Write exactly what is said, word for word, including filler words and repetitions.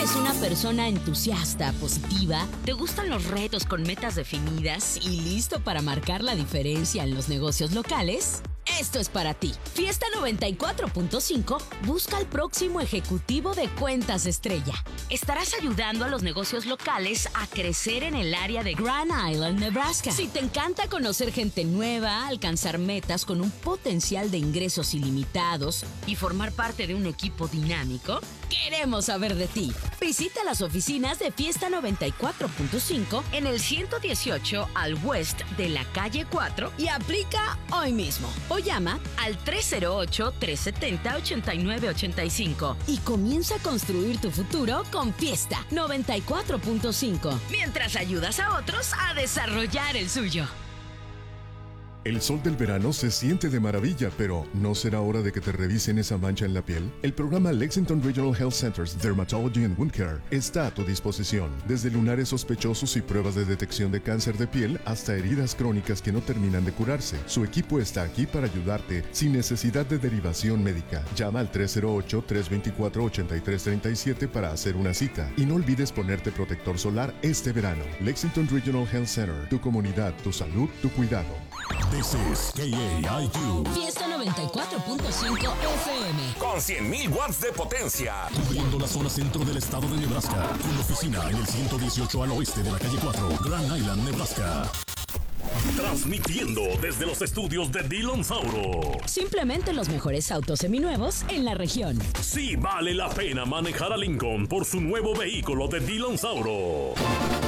¿Eres una persona entusiasta, positiva? ¿Te gustan los retos con metas definidas y listo para marcar la diferencia en los negocios locales? Esto es para ti. Fiesta noventa y cuatro punto cinco busca al próximo ejecutivo de cuentas estrella. Estarás ayudando a los negocios locales a crecer en el área de Grand Island, Nebraska. Si te encanta conocer gente nueva, alcanzar metas con un potencial de ingresos ilimitados y formar parte de un equipo dinámico, queremos saber de ti. Visita las oficinas de Fiesta noventa y cuatro punto cinco en el ciento dieciocho al West de la calle cuatro y aplica hoy mismo. O llama al tres cero ocho, tres siete cero, ocho nueve ocho cinco y comienza a construir tu futuro con Fiesta noventa y cuatro punto cinco, mientras ayudas a otros a desarrollar el suyo. El sol del verano se siente de maravilla, pero ¿no será hora de que te revisen esa mancha en la piel? El programa Lexington Regional Health Center's Dermatology and Wound Care está a tu disposición. Desde lunares sospechosos y pruebas de detección de cáncer de piel hasta heridas crónicas que no terminan de curarse. Su equipo está aquí para ayudarte sin necesidad de derivación médica. Llama al tres cero ocho, tres dos cuatro, ocho tres tres siete para hacer una cita. Y no olvides ponerte protector solar este verano. Lexington Regional Health Center. Tu comunidad, tu salud, tu cuidado. This is K A I Q. Fiesta noventa y cuatro punto cinco F M. Con cien mil watts de potencia. Cubriendo la zona centro del estado de Nebraska. Con oficina en el ciento dieciocho al oeste de la calle cuatro. Grand Island, Nebraska. Transmitiendo desde los estudios de Dillon Sauro. Simplemente los mejores autos seminuevos en la región. Sí vale la pena manejar a Lincoln por su nuevo vehículo de Dillon Sauro.